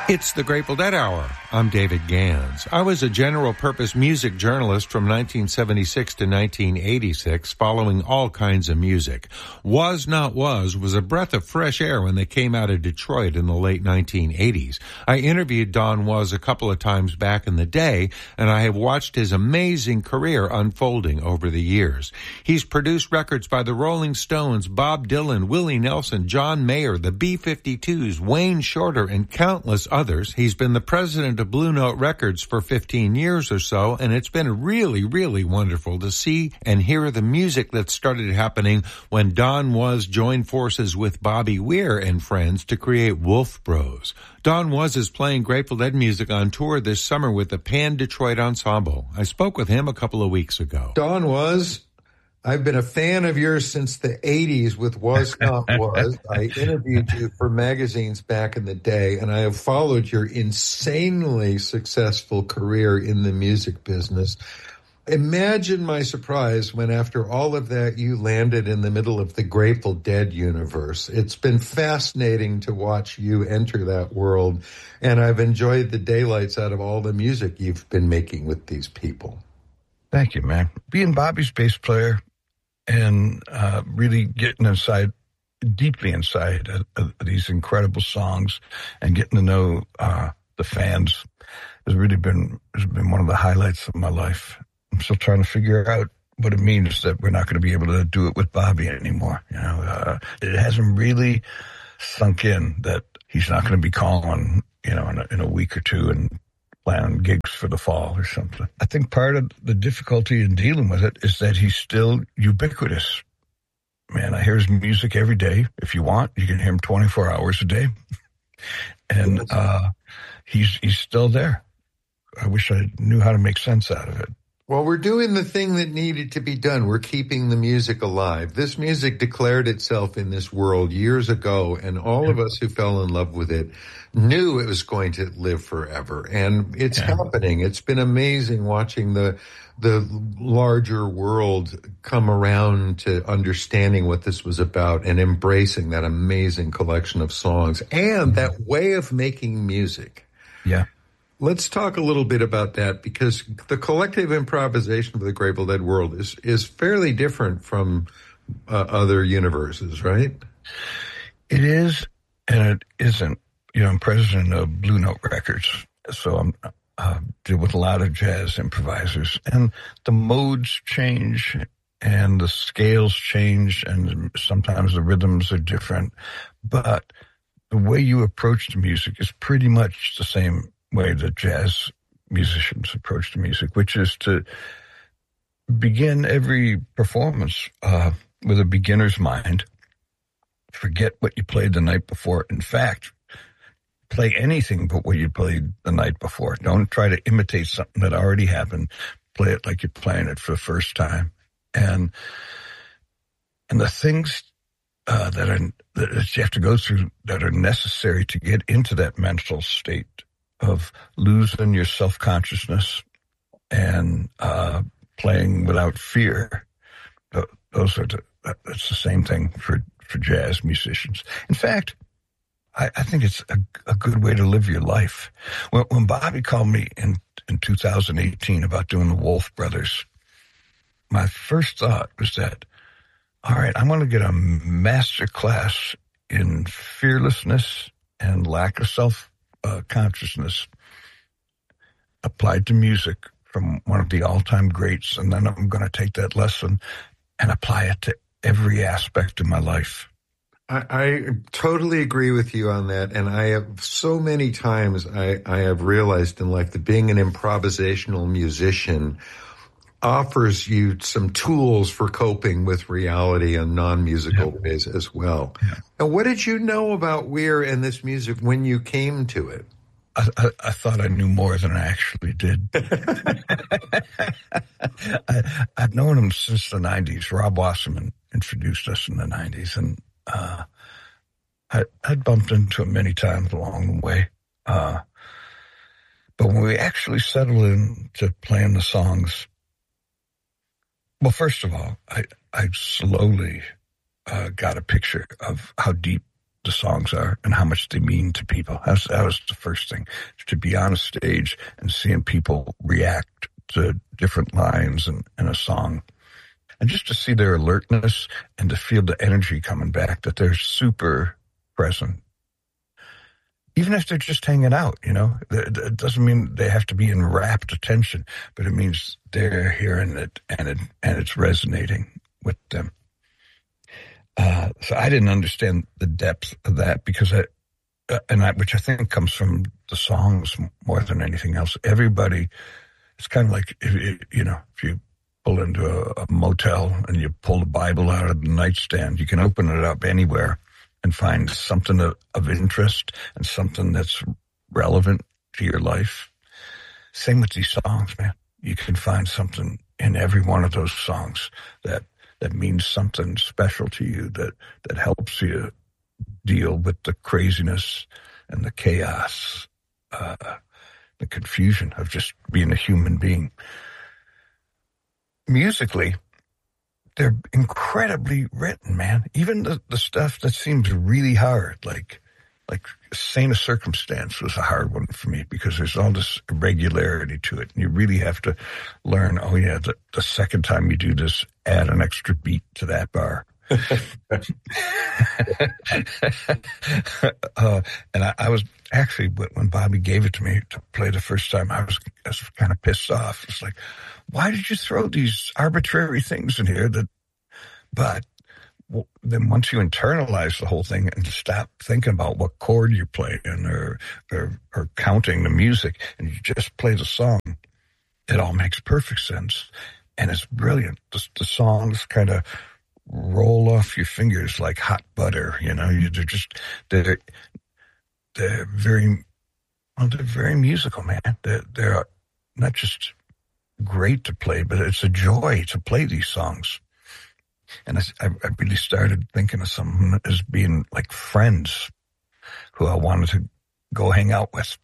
It's the Grateful Dead Hour. I'm David Gans. I was a general-purpose music journalist from 1976 to 1986, following all kinds of music. Was Not Was a breath of fresh air when they came out of Detroit in the late 1980s. I interviewed Don Was a couple of times back in the day, and I have watched his amazing career unfolding over the years. He's produced records by the Rolling Stones, Bob Dylan, Willie Nelson, John Mayer, the B-52s, Wayne Shorter, and countless others. He's been the president of Blue Note Records for 15 years or so, and it's been really, really wonderful to see and hear the music that started happening when Don Was joined forces with Bobby Weir and friends to create Wolf Bros. Don Was is playing Grateful Dead music on tour this summer with the Pan Detroit Ensemble. I spoke with him a couple of weeks ago. Don Was, I've been a fan of yours since the 80s with Was Not Was. I interviewed you for magazines back in the day, and I have followed your insanely successful career in the music business. Imagine my surprise when, after all of that, you landed in the middle of the Grateful Dead universe. It's been fascinating to watch you enter that world, and I've enjoyed the daylights out of all the music you've been making with these people. Thank you, man. Being Bobby's bass player and really getting deeply inside these incredible songs and getting to know the fans has been one of the highlights of my life. I'm still trying to figure out what it means that we're not going to be able to do it with Bobby anymore. You know, it hasn't really sunk in that he's not going to be calling, you know, in a week or two and plan gigs for the fall or something. I think part of the difficulty in dealing with it is that he's still ubiquitous. Man, I hear his music every day. If you want, you can hear him 24 hours a day. And he's still there. I wish I knew how to make sense out of it. Well, we're doing the thing that needed to be done. We're keeping the music alive. This music declared itself in this world years ago, and all of us who fell in love with it knew it was going to live forever. And it's happening. It's been amazing watching the larger world come around to understanding what this was about and embracing that amazing collection of songs and that way of making music. Yeah. Let's talk a little bit about that, because the collective improvisation of the Grateful Dead world is fairly different from other universes, right? It is, and it isn't. You know, I'm president of Blue Note Records, so I'm deal with a lot of jazz improvisers, and the modes change, and the scales change, and sometimes the rhythms are different, but the way you approach the music is pretty much the same way that jazz musicians approach the music, which is to begin every performance with a beginner's mind. Forget what you played the night before. In fact, play anything but what you played the night before. Don't try to imitate something that already happened. Play it like you're playing it for the first time. And the things that you have to go through that are necessary to get into that mental state of losing your self-consciousness and playing without fear. That's the same thing for jazz musicians. In fact, I think it's a good way to live your life. When Bobby called me in 2018 about doing the Wolf Brothers, my first thought was that, all right, I'm going to get a master class in fearlessness and lack of self-consciousness applied to music from one of the all-time greats, and then I'm going to take that lesson and apply it to every aspect of my life. I totally agree with you on that, and I have so many times I have realized in life that being an improvisational musician offers you some tools for coping with reality in non-musical ways as well. Yeah. And what did you know about Weir and this music when you came to it? I thought I knew more than I actually did. I've known him since the 90s. Rob Wasserman introduced us in the 90s, and I'd bumped into him many times along the way. But when we actually settled into playing the songs, well, first of all, I slowly got a picture of how deep the songs are and how much they mean to people. That was the first thing, to be on a stage and seeing people react to different lines in a song. And just to see their alertness and to feel the energy coming back, that they're super present. Even if they're just hanging out, it doesn't mean they have to be in rapt attention, but it means they're hearing it and it's resonating with them. So I didn't understand the depth of that because which I think comes from the songs more than anything else. Everybody, it's kind of like, if you pull into a motel and you pull the Bible out of the nightstand, you can open it up anywhere and find something of interest and something that's relevant to your life. Same with these songs, man. You can find something in every one of those songs that means something special to you, that helps you deal with the craziness and the chaos, the confusion of just being a human being. Musically, they're incredibly written, man. Even the stuff that seems really hard, like Saint of Circumstance was a hard one for me because there's all this irregularity to it. And you really have to learn, the second time you do this, add an extra beat to that bar. And I was actually, when Bobby gave it to me to play the first time, I was kind of pissed off. It's like, why did you throw these arbitrary things in here? But then once you internalize the whole thing and stop thinking about what chord you're playing or counting the music, and you just play the song, it all makes perfect sense. And it's brilliant. The songs kind of roll off your fingers like hot butter. They're very musical, man. They're not just great to play, but it's a joy to play these songs. And I really started thinking of some as being like friends who I wanted to go hang out with.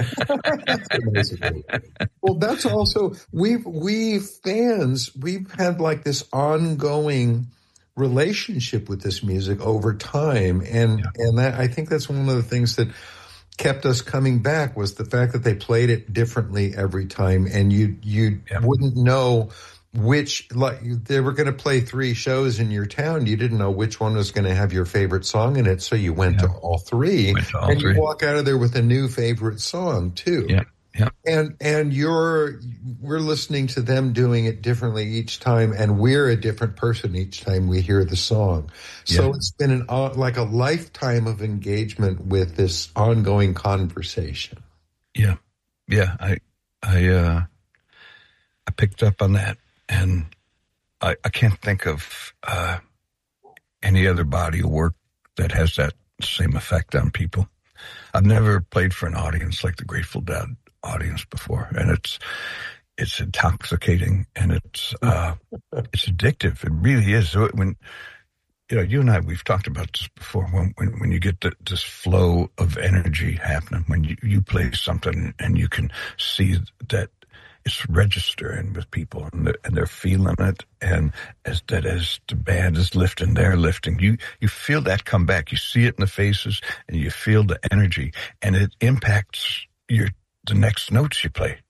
Well, that's also, we've had like this ongoing relationship with this music over time. And that, I think that's one of the things that kept us coming back was the fact that they played it differently every time. And you wouldn't know they were going to play 3 shows in your town. You didn't know which one was going to have your favorite song in it. So you went to all 3 and you walk out of there with a new favorite song too. Yeah. Yeah. And we're listening to them doing it differently each time, and we're a different person each time we hear the song. So it's been like a lifetime of engagement with this ongoing conversation. Yeah. Yeah. I picked up on that, and I can't think of any other body of work that has that same effect on people. I've never played for an audience like the Grateful Dead audience before, and it's intoxicating, and it's addictive. It really is. So when you and I, we've talked about this before. When you get this flow of energy happening, when you play something and you can see that it's registering with people and they're feeling it, and as the band is lifting, they're lifting. You feel that come back. You see it in the faces, and you feel the energy, and it impacts the next notes you play.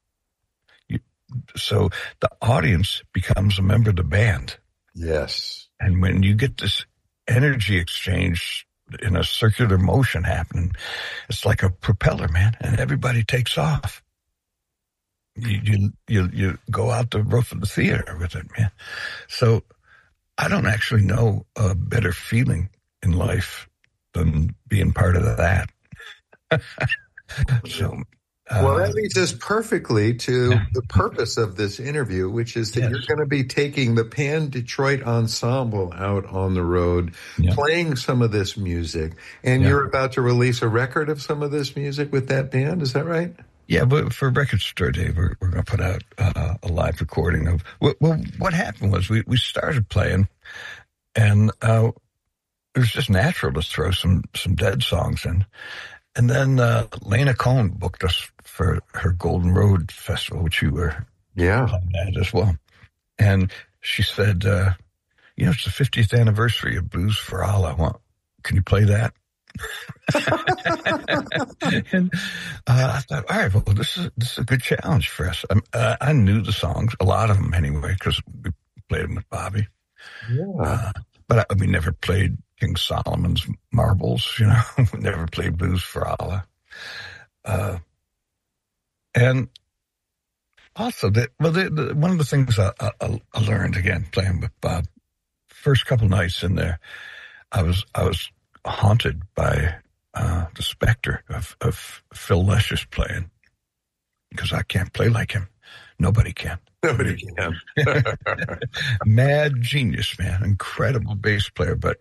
So the audience becomes a member of the band. Yes. And when you get this energy exchange in a circular motion happening, it's like a propeller, man, and everybody takes off. You go out the roof of the theater with it, man. So I don't actually know a better feeling in life than being part of that. So. Well, that leads us perfectly to the purpose of this interview, which is that you're going to be taking the Pan Detroit Ensemble out on the road, playing some of this music, and you're about to release a record of some of this music with that band. Is that right? Yeah, but for Record Store Day, we're going to put out a live recording of. Well, what happened was we started playing, and it was just natural to throw some Dead songs in. And then Lena Cohn booked us for her Golden Road Festival, which you were playing at as well. And she said, it's the 50th anniversary of Blues for Allah. Can you play that? And I thought, all right, well, this is a good challenge for us. I knew the songs, a lot of them anyway, because we played them with Bobby. Yeah. But we never played King Solomon's Marbles, you know. We never played Blues for Allah. And also, one of the things I learned, again, playing with Bob, first couple nights in there, I was haunted by the specter of Phil Lesh playing, because I can't play like him. Nobody can. Nobody can. Mad genius, man. Incredible bass player, but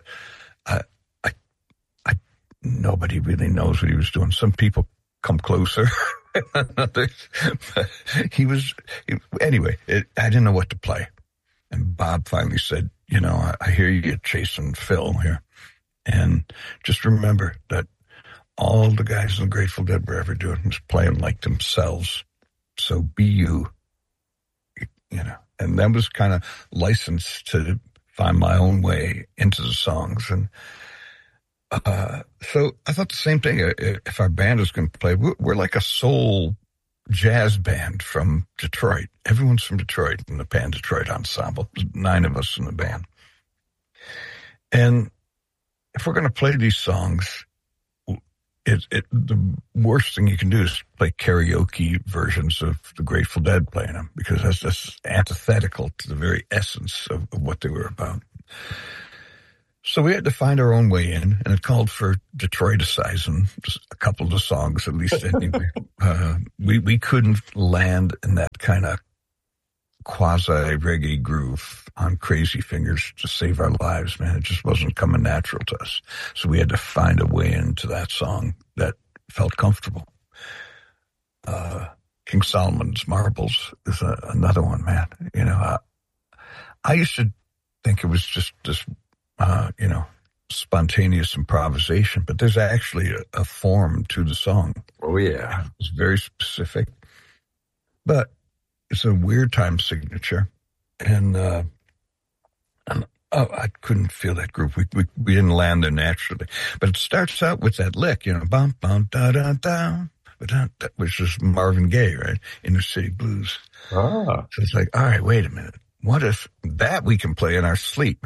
nobody really knows what he was doing. Some people come closer. Anyway, I didn't know what to play. And Bob finally said, you know, I hear you chasing Phil here. And just remember that all the guys in the Grateful Dead were ever doing was playing like themselves. So be you, you know. And that was kind of licensed to find my own way into the songs. And so I thought the same thing. If our band is going to play, we're like a soul jazz band from Detroit. Everyone's from Detroit in the Pan Detroit Ensemble. There's 9 of us in the band. And if we're going to play these songs, the worst thing you can do is play karaoke versions of the Grateful Dead playing them, because that's antithetical to the very essence of what they were about. So we had to find our own way in, and it called for Detroiticizing just a couple of the songs, at least anyway. We couldn't land in that kind of quasi-reggae groove on Crazy Fingers to save our lives, man. It just wasn't coming natural to us. So we had to find a way into that song that felt comfortable. King Solomon's Marbles is another one, man. You know, I used to think it was just this, you know, spontaneous improvisation, but there's actually a form to the song. Oh, yeah. It's very specific. But it's a weird time signature, and I couldn't feel that groove. We didn't land there naturally. But it starts out with that lick, you know, bum bum da da da, which is Marvin Gaye, right? Inner City Blues. Ah. So it's like, all right, wait a minute. What if that we can play in our sleep?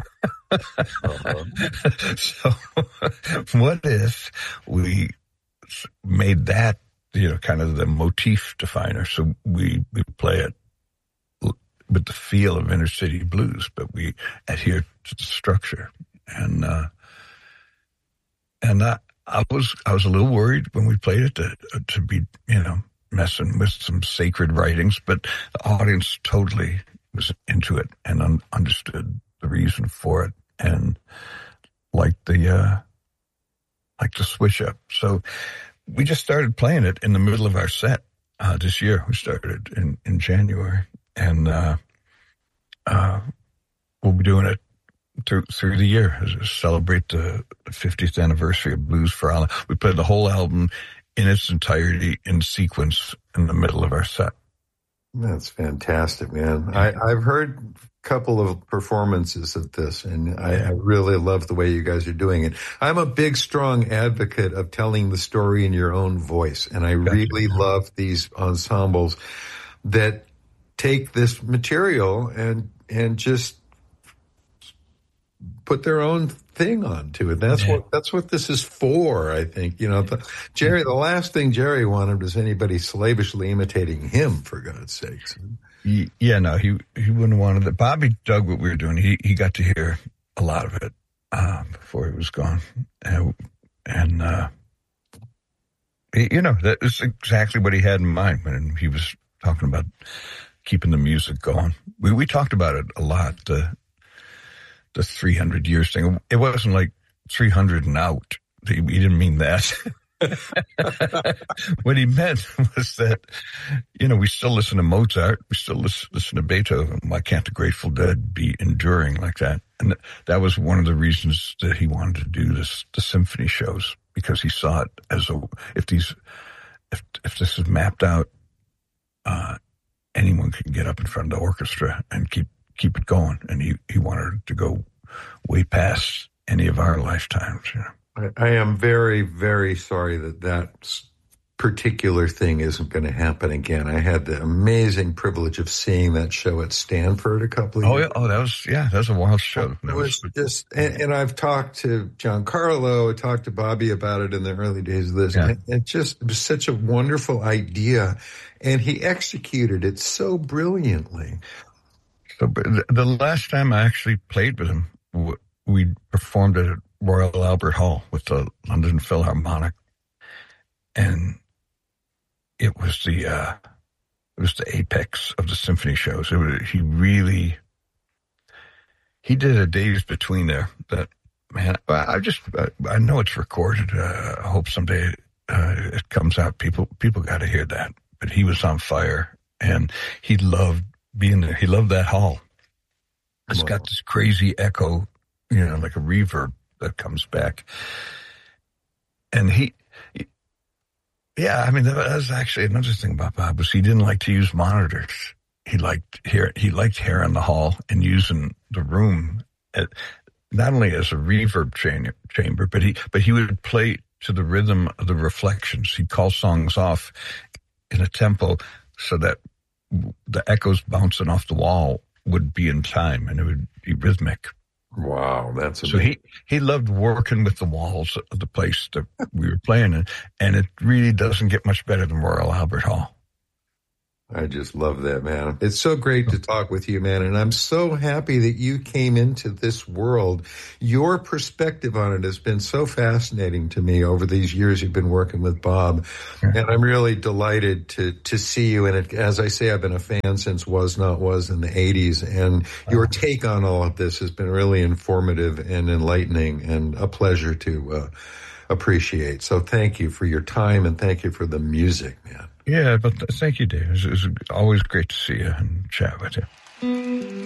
So what if we made that, you know, kind of the motif definer? So we play it with the feel of Inner City Blues, but we adhere to the structure. And I was a little worried when we played it to be, you know, messing with some sacred writings, but the audience totally was into it and understood the reason for it, and liked the switch up. So we just started playing it in the middle of our set this year. We started in January, and we'll be doing it through the year to celebrate the 50th anniversary of Blues for Allah. We played the whole album in its entirety in sequence in the middle of our set. That's fantastic, man. I've heard a couple of performances of this, and I really love the way you guys are doing it. I'm a big, strong advocate of telling the story in your own voice, and I really love these ensembles that take this material and just put their own thing onto it. That's what this is for, I think. You know, the last thing Jerry wanted was anybody slavishly imitating him, for God's sakes. Yeah, no, he wouldn't have wanted that. Bobby dug what we were doing. He got to hear a lot of it before he was gone. And you know, that is exactly what he had in mind when he was talking about keeping the music going. We talked about it a lot, the 300 years thing. It wasn't like 300 and out. He didn't mean that. What he meant was that, you know, we still listen to Mozart. We still listen to Beethoven. Why can't the Grateful Dead be enduring like that? And that was one of the reasons that he wanted to do the symphony shows, because he saw it as if this is mapped out, anyone can get up in front of the orchestra and keep it going. And he wanted to go way past any of our lifetimes, you know. I am very, very sorry that particular thing isn't going to happen again. I had the amazing privilege of seeing that show at Stanford a couple of years ago. That was a wild show. It was just, and I've talked to Giancarlo, I talked to Bobby about it in the early days of this. Yeah. It was such a wonderful idea, and he executed it so brilliantly. So the last time I actually played with him, we performed at Royal Albert Hall with the London Philharmonic, and it was the apex of the symphony shows. He did a Days Between there that, man, I know it's recorded. I hope someday it comes out. People got to hear that. But he was on fire, and he loved being there. He loved that hall. It's got this crazy echo, like a reverb that comes back. And that was actually another thing about Bob, was he didn't like to use monitors. He liked hearing the hall and using the room not only as a reverb chamber, but he would play to the rhythm of the reflections. He'd call songs off in a tempo so that the echoes bouncing off the wall would be in time and it would be rhythmic. Wow, that's amazing. So he loved working with the walls of the place that we were playing in, and it really doesn't get much better than Royal Albert Hall. I just love that, man. It's so great to talk with you, man. And I'm so happy that you came into this world. Your perspective on it has been so fascinating to me over these years you've been working with Bob. And I'm really delighted to see you in it. As I say, I've been a fan since Was Not Was in the 80s. And your take on all of this has been really informative and enlightening and a pleasure to appreciate. So thank you for your time and thank you for the music, man. Yeah, but thank you, Dave. It was always great to see you and chat with you.